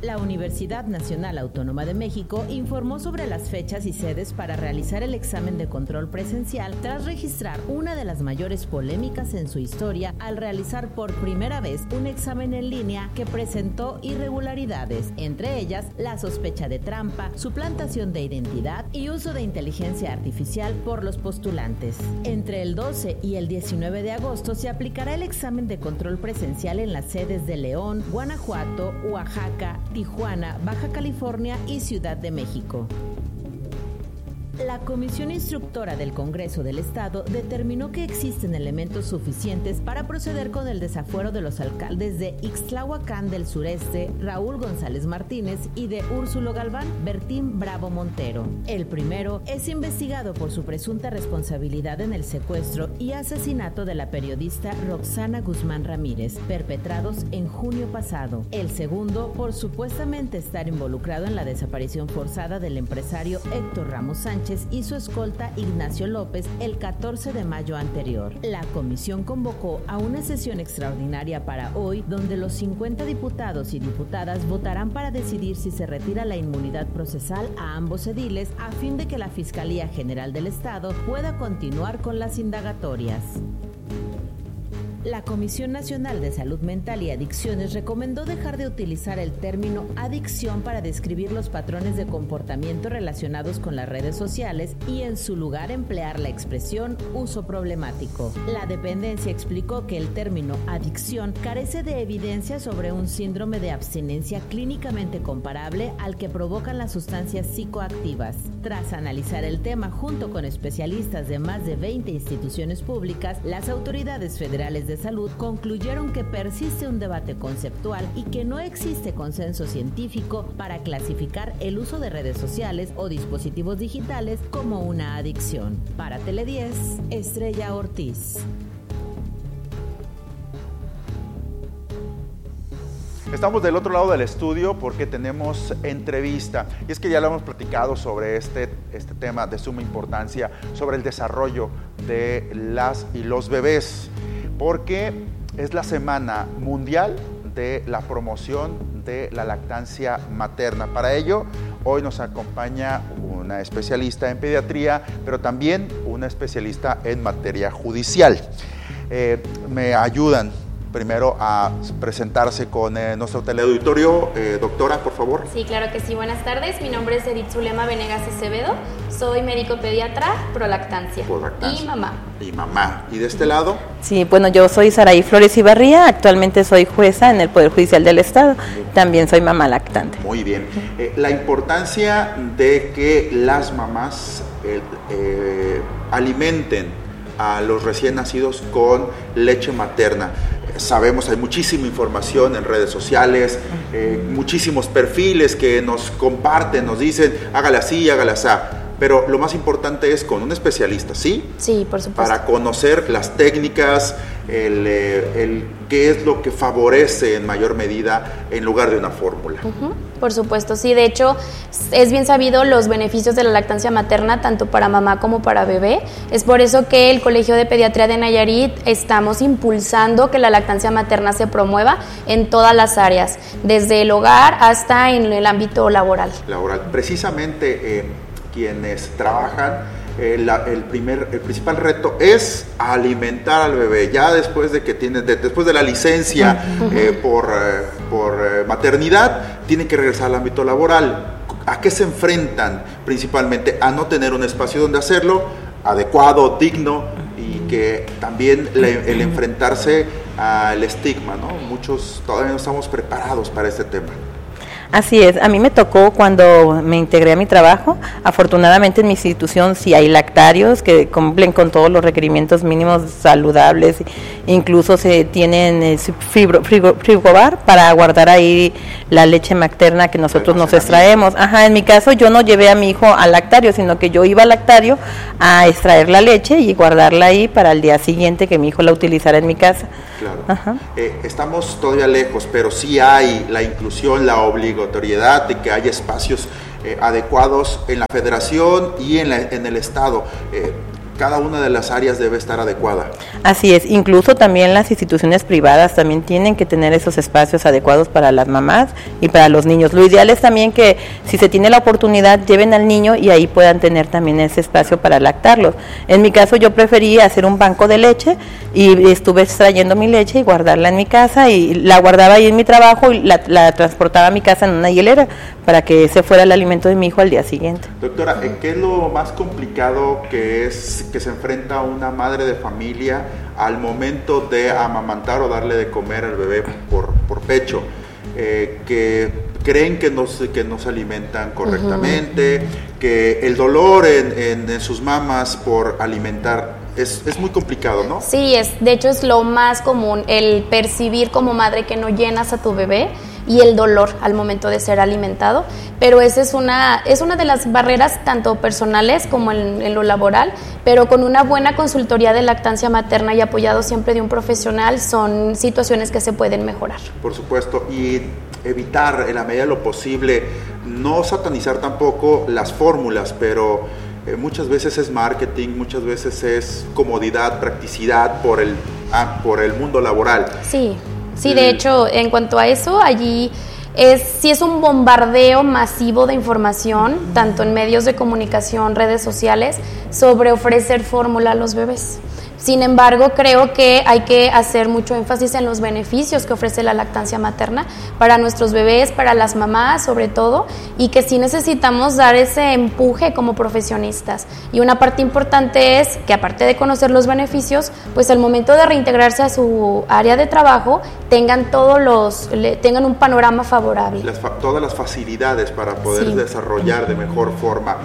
La Universidad Nacional Autónoma de México informó sobre las fechas y sedes para realizar el examen de control presencial tras registrar una de las mayores polémicas en su historia al realizar por primera vez un examen en línea que presentó irregularidades, entre ellas la sospecha de trampa, suplantación de identidad y uso de inteligencia artificial por los postulantes. Entre el 12 y el 19 de agosto se aplicará el examen de control presencial en las sedes de León, Guanajuato, Oaxaca, Tijuana, Baja California y Ciudad de México. La Comisión Instructora del Congreso del Estado determinó que existen elementos suficientes para proceder con el desafuero de los alcaldes de Ixtlahuacán del Sureste, Raúl González Martínez, y de Úrsulo Galván, Bertín Bravo Montero. El primero es investigado por su presunta responsabilidad en el secuestro y asesinato de la periodista Roxana Guzmán Ramírez, perpetrados en junio pasado. El segundo, por supuestamente estar involucrado en la desaparición forzada del empresario Héctor Ramos Sánchez y su escolta Ignacio López el 14 de mayo anterior. La comisión convocó a una sesión extraordinaria para hoy, donde los 50 diputados y diputadas votarán para decidir si se retira la inmunidad procesal a ambos ediles a fin de que la Fiscalía General del Estado pueda continuar con las indagatorias. La Comisión Nacional de Salud Mental y Adicciones recomendó dejar de utilizar el término adicción para describir los patrones de comportamiento relacionados con las redes sociales y en su lugar emplear la expresión uso problemático. La dependencia explicó que el término adicción carece de evidencia sobre un síndrome de abstinencia clínicamente comparable al que provocan las sustancias psicoactivas. Tras analizar el tema junto con especialistas de más de 20 instituciones públicas, las autoridades federales de salud concluyeron que persiste un debate conceptual y que no existe consenso científico para clasificar el uso de redes sociales o dispositivos digitales como una adicción. Para Tele10, Estrella Ortiz. Estamos del otro lado del estudio porque tenemos entrevista, y es que ya lo hemos platicado sobre este tema de suma importancia, sobre el desarrollo de las y los bebés, porque es la Semana Mundial de la Promoción de la Lactancia Materna. Para ello, hoy nos acompaña una especialista en pediatría, pero también una especialista en materia judicial. Me ayudan primero a presentarse con nuestro teleauditorio. Doctora, por favor. Sí, claro que sí. Buenas tardes. Mi nombre es Edith Zulema Venegas Acevedo. Soy médico pediatra, prolactancia. Y mamá. Y mamá. ¿Y de este lado? Sí, bueno, yo soy Saraí Flores Ibarría. Actualmente soy jueza en el Poder Judicial del Estado. También soy mamá lactante. Muy bien. La importancia de que las mamás alimenten a los recién nacidos con leche materna. Sabemos, hay muchísima información en redes sociales, muchísimos perfiles que nos comparten, nos dicen, hágale así, hágale así. Pero lo más importante es con un especialista, ¿sí? Sí, por supuesto. Para conocer las técnicas, el qué es lo que favorece en mayor medida en lugar de una fórmula. Por supuesto, sí. De hecho, es bien sabido los beneficios de la lactancia materna, tanto para mamá como para bebé. Es por eso que el Colegio de Pediatría de Nayarit estamos impulsando que la lactancia materna se promueva en todas las áreas, desde el hogar hasta en el ámbito laboral. Precisamente quienes trabajan, el principal reto es alimentar al bebé. Ya después de que después de la licencia por maternidad, tienen que regresar al ámbito laboral. ¿A qué se enfrentan? Principalmente a no tener un espacio donde hacerlo adecuado, digno, y que también el enfrentarse al estigma, ¿no? Muchos todavía no estamos preparados para este tema. Así es, a mí me tocó cuando me integré a mi trabajo. Afortunadamente en mi institución sí hay lactarios que cumplen con todos los requerimientos mínimos saludables, incluso se tienen frigobar para guardar ahí la leche materna que nosotros nos extraemos. En mi caso yo no llevé a mi hijo al lactario, sino que yo iba al lactario a extraer la leche y guardarla ahí para el día siguiente que mi hijo la utilizara en mi casa. Claro. Estamos todavía lejos, pero sí hay la inclusión, la obligatoriedad de que haya espacios adecuados en la federación y en el estado. cada una de las áreas debe estar adecuada. Así es, incluso también las instituciones privadas también tienen que tener esos espacios adecuados para las mamás y para los niños. Lo ideal es también que si se tiene la oportunidad lleven al niño y ahí puedan tener también ese espacio para lactarlos. En mi caso yo preferí hacer un banco de leche y estuve extrayendo mi leche y guardarla en mi casa y la guardaba ahí en mi trabajo y la transportaba a mi casa en una hielera para que ese fuera el alimento de mi hijo al día siguiente. Doctora, ¿qué es lo más complicado que se enfrenta una madre de familia al momento de amamantar o darle de comer al bebé por pecho? Que creen que no se alimentan correctamente, que el dolor en sus mamas por alimentar es muy complicado, ¿no? Sí, de hecho es lo más común, el percibir como madre que no llenas a tu bebé y el dolor al momento de ser alimentado, pero esa es una de las barreras tanto personales como en lo laboral, pero con una buena consultoría de lactancia materna y apoyado siempre de un profesional son situaciones que se pueden mejorar. Por supuesto, y evitar en la medida de lo posible, no satanizar tampoco las fórmulas, pero muchas veces es marketing, muchas veces es comodidad, practicidad por el mundo laboral. Sí, de hecho, en cuanto a eso, allí sí es un bombardeo masivo de información, tanto en medios de comunicación, redes sociales, sobre ofrecer fórmula a los bebés. Sin embargo, creo que hay que hacer mucho énfasis en los beneficios que ofrece la lactancia materna para nuestros bebés, para las mamás sobre todo, y que sí necesitamos dar ese empuje como profesionistas. Y una parte importante es que, aparte de conocer los beneficios, pues al momento de reintegrarse a su área de trabajo tengan tengan un panorama favorable. Todas las facilidades para poder desarrollar de mejor forma.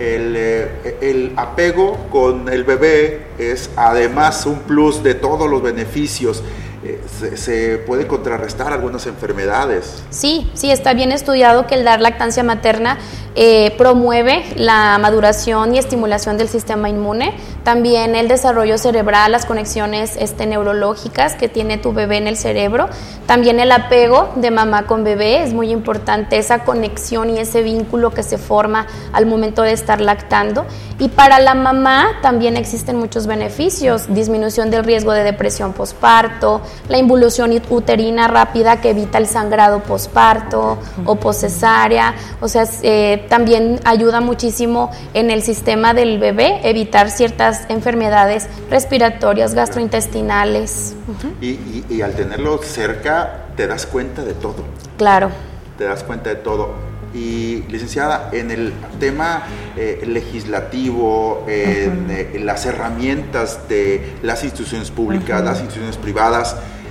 El apego con el bebé es además un plus de todos los beneficios. Se puede contrarrestar algunas enfermedades. Sí, está bien estudiado que el dar lactancia materna promueve la maduración y estimulación del sistema inmune, también el desarrollo cerebral, las conexiones neurológicas que tiene tu bebé en el cerebro, también el apego de mamá con bebé, es muy importante esa conexión y ese vínculo que se forma al momento de estar lactando, y para la mamá también existen muchos beneficios, disminución del riesgo de depresión posparto, la involución uterina rápida que evita el sangrado posparto o poscesárea, o sea, también ayuda muchísimo en el sistema del bebé, evitar ciertas enfermedades respiratorias, gastrointestinales. Y al tenerlo cerca te das cuenta de todo. Claro. Te das cuenta de todo. Y licenciada, en el tema legislativo, en las herramientas de las instituciones públicas, las instituciones privadas,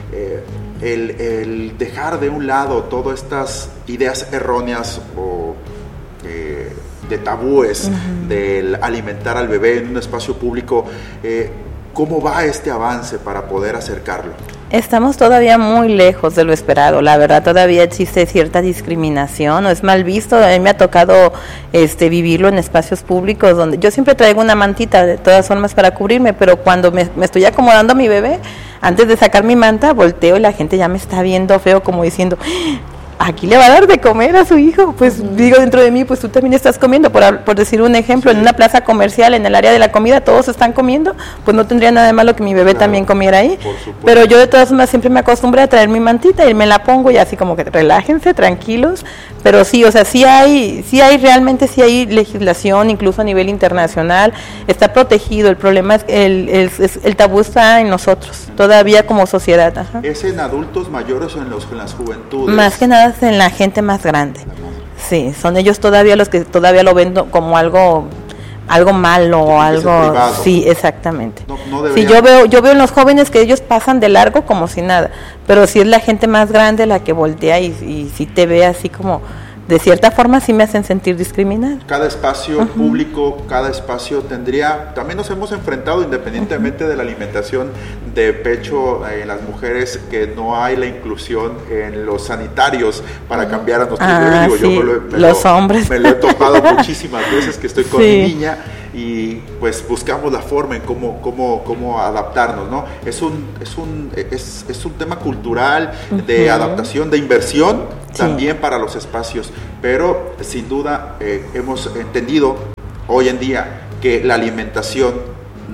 el dejar de un lado todas estas ideas erróneas o de tabúes del alimentar al bebé en un espacio público, ¿cómo va este avance para poder acercarlo? Estamos todavía muy lejos de lo esperado, la verdad todavía existe cierta discriminación o es mal visto. A mí me ha tocado vivirlo en espacios públicos donde yo siempre traigo una mantita de todas formas para cubrirme, pero cuando me estoy acomodando a mi bebé, antes de sacar mi manta, volteo y la gente ya me está viendo feo como diciendo, aquí le va a dar de comer a su hijo, pues digo dentro de mí, pues tú también estás comiendo, por decir un ejemplo, en una plaza comercial, en el área de la comida, todos están comiendo, pues no tendría nada de malo que mi bebé también comiera ahí, pero yo de todas formas siempre me acostumbré a traer mi mantita y me la pongo y así como que relájense, tranquilos, pero sí, o sea, sí hay legislación, incluso a nivel internacional, está protegido, el problema es que el tabú está en nosotros, todavía como sociedad. Ajá. ¿Es en adultos mayores o en las juventudes? Más que nada en la gente más grande. Sí, son ellos todavía los que todavía lo ven como algo malo o algo. Sí, exactamente. No sí, yo veo en los jóvenes que ellos pasan de largo como si nada, pero sí es la gente más grande la que voltea y sí te ve así como de cierta forma sí me hacen sentir discriminada. Cada espacio público, cada espacio también nos hemos enfrentado independientemente de la alimentación de pecho en las mujeres, que no hay la inclusión en los sanitarios para cambiar a nuestros bebés. Digo, sí, los hombres. Me lo he topado muchísimas veces que estoy con mi niña y pues buscamos la forma en cómo adaptarnos, ¿no? Es un tema cultural de adaptación, de inversión también para los espacios, pero sin duda hemos entendido hoy en día que la alimentación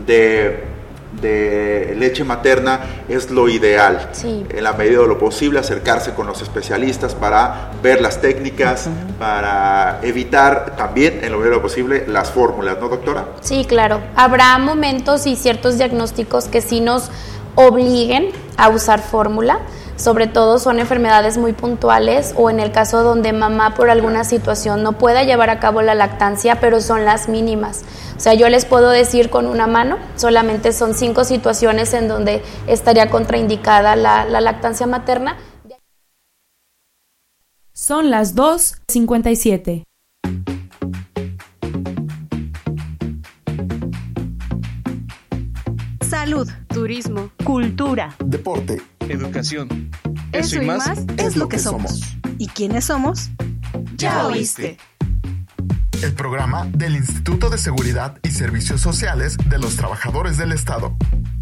de leche materna es lo ideal. Sí. En la medida de lo posible, acercarse con los especialistas para ver las técnicas, para evitar también, en la medida de lo posible, las fórmulas, ¿no, doctora? Sí, claro. Habrá momentos y ciertos diagnósticos que sí nos obliguen a usar fórmula. Sobre todo son enfermedades muy puntuales o en el caso donde mamá por alguna situación no pueda llevar a cabo la lactancia, pero son las mínimas. O sea, yo les puedo decir con una mano, solamente son 5 situaciones en donde estaría contraindicada la lactancia materna. Son las 2:57. Salud, turismo, cultura, deporte, educación. Eso y más es lo que somos. ¿Y quiénes somos? Ya oíste. El programa del Instituto de Seguridad y Servicios Sociales de los Trabajadores del Estado.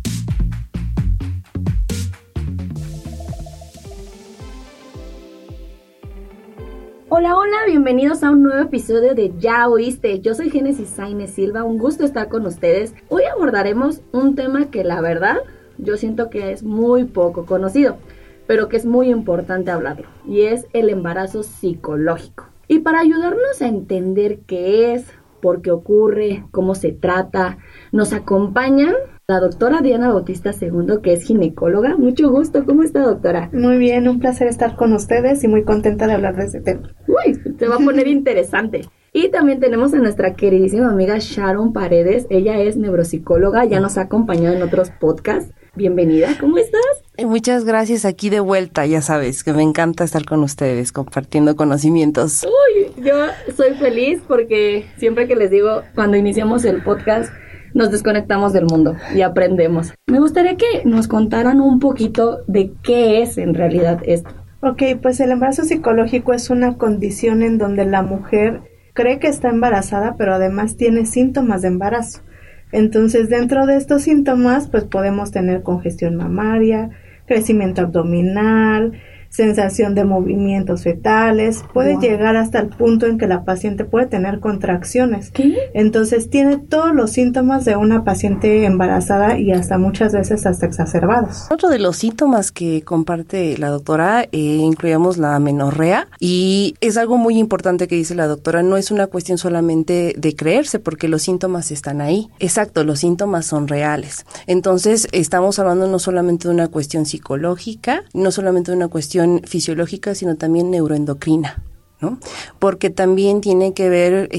Hola, hola, bienvenidos a un nuevo episodio de Ya Oíste. Yo soy Génesis Sainz Silva, un gusto estar con ustedes. Hoy abordaremos un tema que la verdad yo siento que es muy poco conocido, pero que es muy importante hablarlo, y es el embarazo psicológico. Y para ayudarnos a entender qué es, por qué ocurre, cómo se trata, nos acompañan la doctora Diana Bautista II, que es ginecóloga. Mucho gusto, ¿cómo está, doctora? Muy bien, un placer estar con ustedes y muy contenta de hablar de este tema. Uy, se va a poner interesante. Y también tenemos a nuestra queridísima amiga Sharon Paredes. Ella es neuropsicóloga, ya nos ha acompañado en otros podcasts. Bienvenida, ¿cómo estás? Muchas gracias, aquí de vuelta, ya sabes, que me encanta estar con ustedes, compartiendo conocimientos. Uy, yo soy feliz porque siempre que les digo, cuando iniciamos el podcast, nos desconectamos del mundo y aprendemos. Me gustaría que nos contaran un poquito de qué es en realidad esto. Ok, pues el embarazo psicológico es una condición en donde la mujer cree que está embarazada, pero además tiene síntomas de embarazo. Entonces, dentro de estos síntomas, pues podemos tener congestión mamaria, crecimiento abdominal, sensación de movimientos fetales, puede llegar hasta el punto en que la paciente puede tener contracciones. ¿Qué? Entonces tiene todos los síntomas de una paciente embarazada y hasta muchas veces hasta exacerbados. Otro de los síntomas que comparte la doctora, incluimos la amenorrea, y es algo muy importante que dice la doctora, no es una cuestión solamente de creerse porque los síntomas están ahí. Exacto, los síntomas son reales. Entonces estamos hablando no solamente de una cuestión psicológica, no solamente de una cuestión fisiológica, sino también neuroendocrina, ¿no? Porque también tiene que ver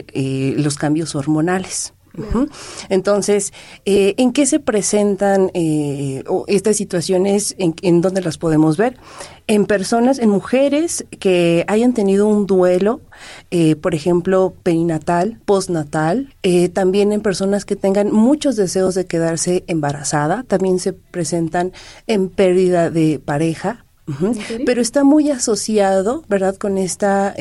los cambios hormonales. Uh-huh. Entonces, ¿en qué se presentan estas situaciones? ¿En dónde las podemos ver? En personas, en mujeres que hayan tenido un duelo, por ejemplo, perinatal, postnatal, también en personas que tengan muchos deseos de quedarse embarazada, también se presentan en pérdida de pareja. Uh-huh. Pero está muy asociado, ¿verdad?, con esta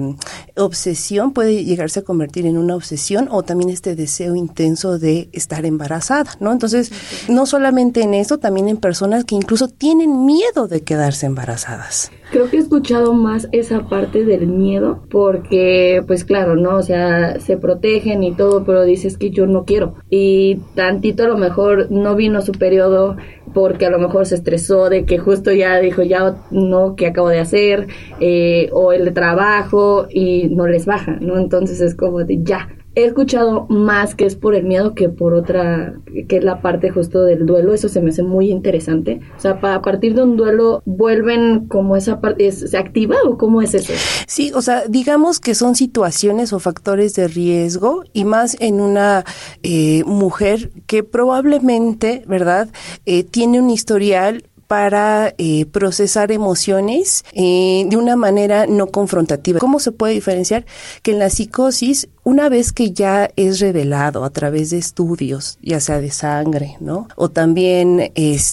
obsesión, puede llegarse a convertir en una obsesión o también este deseo intenso de estar embarazada, ¿no? Entonces, no solamente en eso, también en personas que incluso tienen miedo de quedarse embarazadas. Creo que he escuchado más esa parte del miedo porque, pues claro, ¿no? O sea, se protegen y todo, pero dices que yo no quiero. Y tantito a lo mejor no vino su periodo porque a lo mejor se estresó de que justo ya dijo, ya no, ¿qué acabo de hacer? O el trabajo y no les baja, ¿no? Entonces es como de ya. He escuchado más que es por el miedo que por otra, que es la parte justo del duelo. Eso se me hace muy interesante. O sea, a partir de un duelo, ¿vuelven como esa parte, se activa o cómo es eso? Sí, o sea, digamos que son situaciones o factores de riesgo y más en una mujer que probablemente, ¿verdad?, tiene un historial para procesar emociones de una manera no confrontativa. ¿Cómo se puede diferenciar? Que en la psicosis, una vez que ya es revelado a través de estudios, ya sea de sangre, ¿no? O también,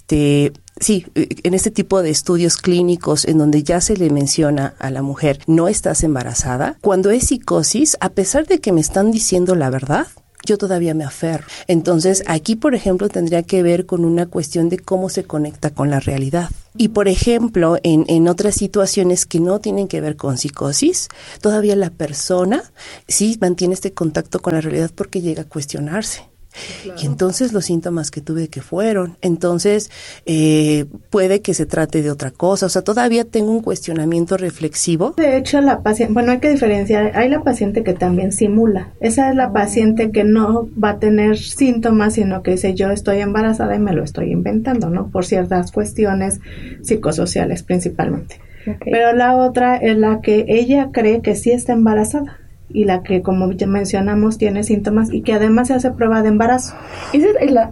sí, en este tipo de estudios clínicos en donde ya se le menciona a la mujer, no estás embarazada, cuando es psicosis, a pesar de que me están diciendo la verdad, yo todavía me aferro. Entonces, aquí, por ejemplo, tendría que ver con una cuestión de cómo se conecta con la realidad. Y, por ejemplo, en otras situaciones que no tienen que ver con psicosis, todavía la persona sí mantiene este contacto con la realidad porque llega a cuestionarse. Claro. Y entonces los síntomas que tuve, ¿qué fueron? Entonces, puede que se trate de otra cosa. O sea, todavía tengo un cuestionamiento reflexivo. De hecho, la paciente, bueno, hay que diferenciar. Hay la paciente que también simula. Esa es la paciente que no va a tener síntomas, sino que dice, yo estoy embarazada y me lo estoy inventando, ¿no? Por ciertas cuestiones psicosociales principalmente. Okay. Pero la otra es la que ella cree que sí está embarazada. Y la que, como ya mencionamos, tiene síntomas y que además se hace prueba de embarazo. Esa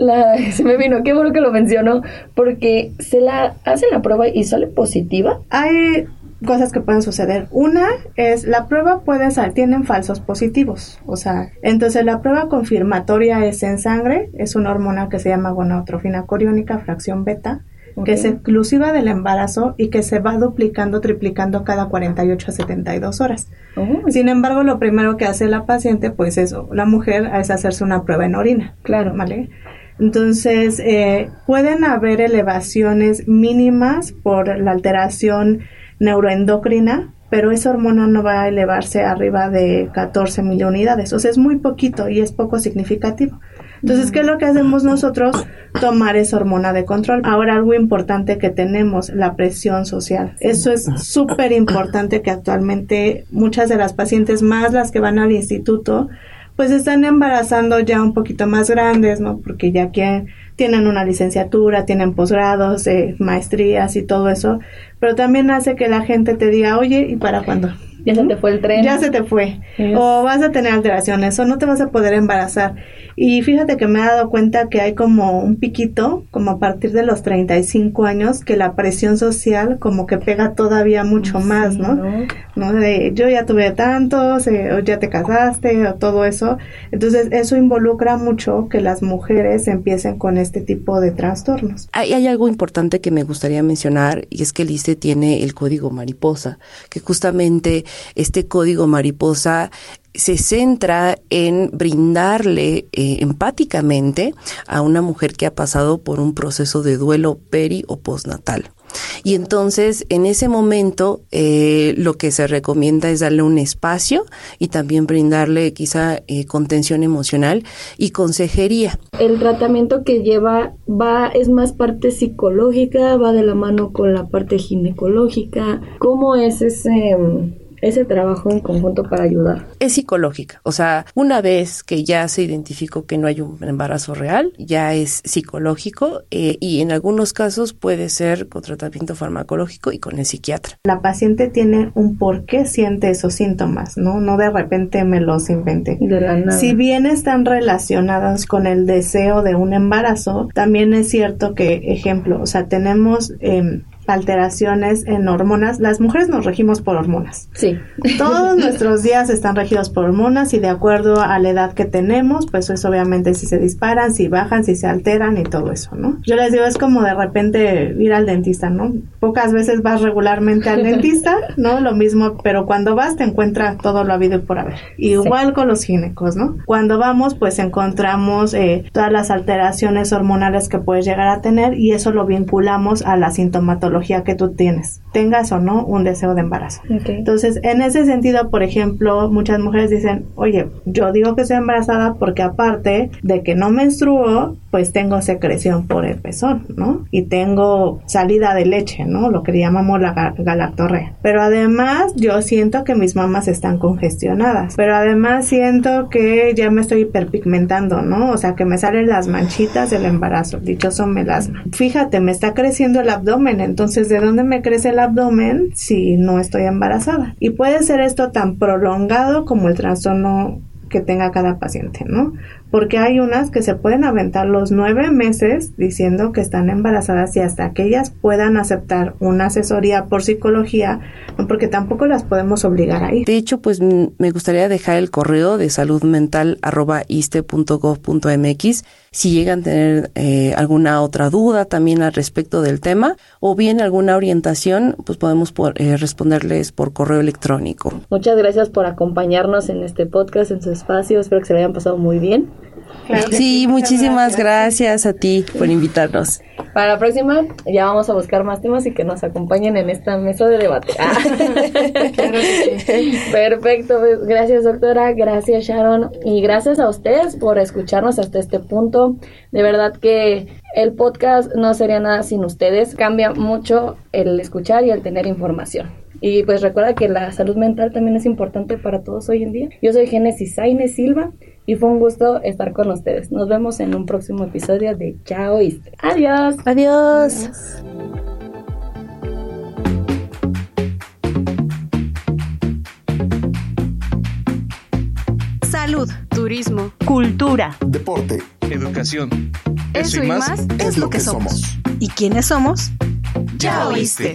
es se me vino, qué bueno que lo mencionó, porque se la hacen la prueba y sale positiva. Hay cosas que pueden suceder. Una es, la prueba tienen falsos positivos, o sea, entonces la prueba confirmatoria es en sangre, es una hormona que se llama gonadotrofina coriónica, fracción beta, que es exclusiva del embarazo y que se va duplicando, triplicando cada 48 a 72 horas. Sin embargo, lo primero que hace la paciente, pues la mujer, es hacerse una prueba en orina. Claro. ¿Vale? Entonces, pueden haber elevaciones mínimas por la alteración neuroendocrina, pero esa hormona no va a elevarse arriba de 14 miliunidades. O sea, es muy poquito y es poco significativo. Entonces, ¿qué es lo que hacemos nosotros? Tomar esa hormona de control. Ahora, algo importante que tenemos, la presión social. Eso es súper importante, que actualmente muchas de las pacientes, más las que van al instituto, pues están embarazando ya un poquito más grandes, ¿no? Porque ya tienen una licenciatura, tienen posgrados, maestrías y todo eso. Pero también hace que la gente te diga, oye, ¿y para cuándo? Ya se te fue el tren. Ya se te fue. O vas a tener alteraciones, o no te vas a poder embarazar. Y fíjate que me he dado cuenta que hay como un piquito, como a partir de los 35 años, que la presión social como que pega todavía mucho más, ¿no? ¿No? De yo ya tuve tantos, o ya te casaste, o todo eso. Entonces, eso involucra mucho que las mujeres empiecen con este tipo de trastornos. Hay algo importante que me gustaría mencionar, y es que el ISSSTE tiene el código mariposa, que justamente este código mariposa se centra en brindarle empáticamente a una mujer que ha pasado por un proceso de duelo peri o postnatal. Y entonces, en ese momento, lo que se recomienda es darle un espacio y también brindarle quizá contención emocional y consejería. El tratamiento que lleva es más parte psicológica, va de la mano con la parte ginecológica. ¿Cómo es ese trabajo en conjunto para ayudar? Es psicológica, o sea, una vez que ya se identificó que no hay un embarazo real, ya es psicológico y en algunos casos puede ser con tratamiento farmacológico y con el psiquiatra. La paciente tiene un por qué siente esos síntomas, ¿no? No de repente me los inventé. De la nada. Si bien están relacionadas con el deseo de un embarazo, también es cierto que, ejemplo, o sea, tenemos alteraciones en hormonas. Las mujeres nos regimos por hormonas. Sí. Todos nuestros días están regidos por hormonas y de acuerdo a la edad que tenemos, pues es obviamente si se disparan, si bajan, si se alteran y todo eso, ¿no? Yo les digo, es como de repente ir al dentista, ¿no? Pocas veces vas regularmente al dentista, ¿no? Lo mismo, pero cuando vas te encuentras todo lo habido y por haber. Igual con los ginecos, ¿no? Cuando vamos, pues encontramos todas las alteraciones hormonales que puedes llegar a tener y eso lo vinculamos a la sintomatología que tú tengas o no un deseo de embarazo. Okay. Entonces, en ese sentido, por ejemplo, muchas mujeres dicen, oye, yo digo que estoy embarazada porque aparte de que no menstruo, pues tengo secreción por el pezón, ¿no? Y tengo salida de leche, ¿no? Lo que llamamos la galactorrea. Pero además, yo siento que mis mamas están congestionadas. Pero además siento que ya me estoy hiperpigmentando, ¿no? O sea, que me salen las manchitas del embarazo, dichoso melasma. Fíjate, me está creciendo el abdomen, entonces, ¿de dónde me crece el abdomen si no estoy embarazada? Y puede ser esto tan prolongado como el trastorno que tenga cada paciente, ¿no? Porque hay unas que se pueden aventar los 9 meses diciendo que están embarazadas y hasta que ellas puedan aceptar una asesoría por psicología, ¿no? Porque tampoco las podemos obligar a ir. De hecho, pues me gustaría dejar el correo de saludmental@iste.gov.mx si llegan a tener alguna otra duda también al respecto del tema o bien alguna orientación, pues podemos responderles por correo electrónico. Muchas gracias por acompañarnos en este podcast, en su espacio. Espero que se lo hayan pasado muy bien. Claro. Sí, muchísimas gracias a ti por invitarnos. Para la próxima ya vamos a buscar más temas y que nos acompañen en esta mesa de debate. Perfecto, pues, gracias doctora, gracias Sharon y gracias a ustedes por escucharnos hasta este punto. De verdad que el podcast no sería nada sin ustedes, cambia mucho el escuchar y el tener información. Y pues recuerda que la salud mental también es importante para todos hoy en día. Yo soy Génesis Sainz Silva y fue un gusto estar con ustedes. Nos vemos en un próximo episodio de Ya Oíste. Adiós. Adiós. Salud, turismo, cultura, deporte, educación. Eso y más es lo que somos. ¿Y quiénes somos? Ya oíste.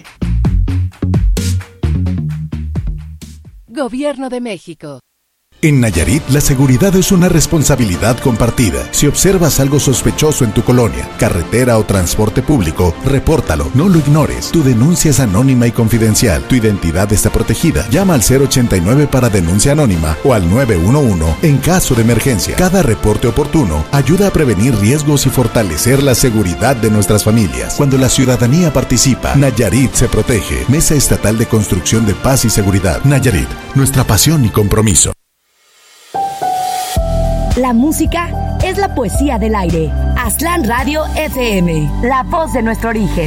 Gobierno de México. En Nayarit, la seguridad es una responsabilidad compartida. Si observas algo sospechoso en tu colonia, carretera o transporte público, repórtalo, no lo ignores. Tu denuncia es anónima y confidencial. Tu identidad está protegida. Llama al 089 para denuncia anónima o al 911 en caso de emergencia. Cada reporte oportuno ayuda a prevenir riesgos y fortalecer la seguridad de nuestras familias. Cuando la ciudadanía participa, Nayarit se protege. Mesa Estatal de Construcción de Paz y Seguridad. Nayarit, nuestra pasión y compromiso. La música es la poesía del aire. Aztlán Radio FM, la voz de nuestro origen.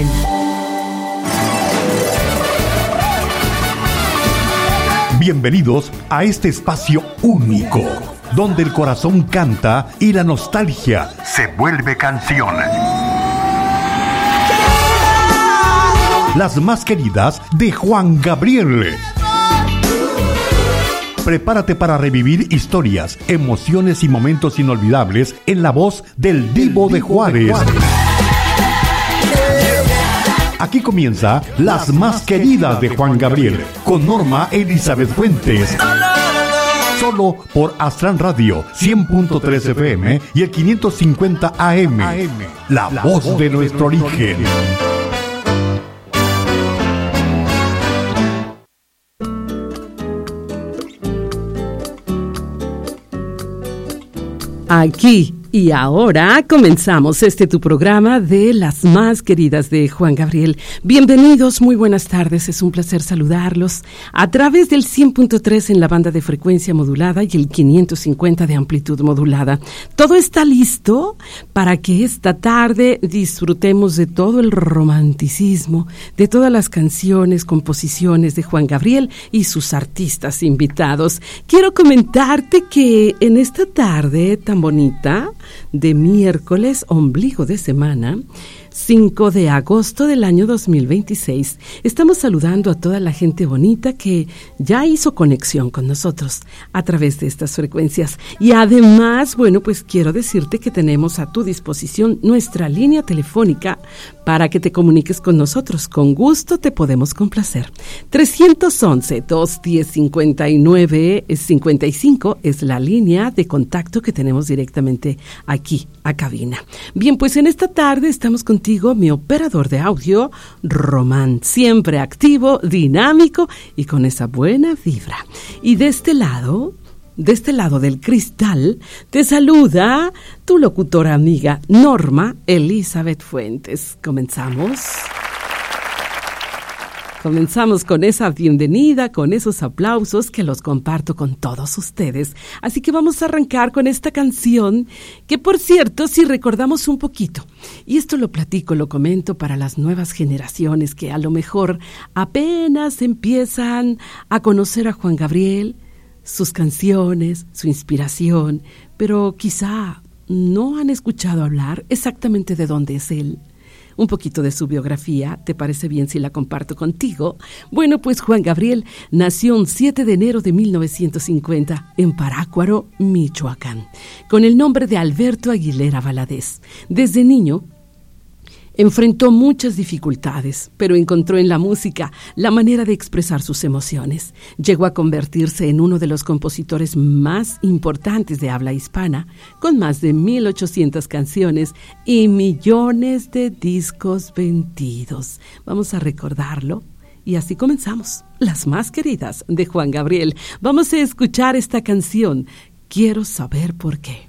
Bienvenidos a este espacio único, donde el corazón canta y la nostalgia se vuelve canción. Las más queridas de Juan Gabriel. Prepárate para revivir historias, emociones y momentos inolvidables en la voz del Divo de Juárez. Aquí comienza Las más queridas de Juan Gabriel, con Norma Elizabeth Fuentes. Solo por Aztlán Radio, 100.3 FM y el 550 AM. La voz de nuestro origen. Aquí y ahora comenzamos tu programa de Las más queridas de Juan Gabriel. Bienvenidos, muy buenas tardes, es un placer saludarlos a través del 100.3 en la banda de frecuencia modulada y el 550 de amplitud modulada. Todo está listo para que esta tarde disfrutemos de todo el romanticismo, de todas las canciones, composiciones de Juan Gabriel y sus artistas invitados. Quiero comentarte que en esta tarde tan bonita de miércoles, ombligo de semana, 5 de agosto del año 2026. Estamos saludando a toda la gente bonita que ya hizo conexión con nosotros a través de estas frecuencias. Y además, bueno, pues quiero decirte que tenemos a tu disposición nuestra línea telefónica para que te comuniques con nosotros. Con gusto te podemos complacer. 311-210-59-55 es la línea de contacto que tenemos directamente aquí, a cabina. Bien, pues en esta tarde estamos contigo, mi operador de audio, Román, siempre activo, dinámico y con esa buena vibra. Y de este lado del cristal, te saluda tu locutora amiga, Norma Elizabeth Fuentes. ¿Comenzamos? Comenzamos con esa bienvenida, con esos aplausos que los comparto con todos ustedes. Así que vamos a arrancar con esta canción que, por cierto, si recordamos un poquito, y esto lo platico, lo comento para las nuevas generaciones que a lo mejor apenas empiezan a conocer a Juan Gabriel, sus canciones, su inspiración, pero quizá no han escuchado hablar exactamente de dónde es él. Un poquito de su biografía, ¿te parece bien si la comparto contigo? Bueno, pues Juan Gabriel nació un 7 de enero de 1950 en Parácuaro, Michoacán, con el nombre de Alberto Aguilera Valadez. Desde niño enfrentó muchas dificultades, pero encontró en la música la manera de expresar sus emociones. Llegó a convertirse en uno de los compositores más importantes de habla hispana, con más de 1,800 canciones y millones de discos vendidos. Vamos a recordarlo. Y así comenzamos, Las más queridas de Juan Gabriel. Vamos a escuchar esta canción, Quiero saber por qué.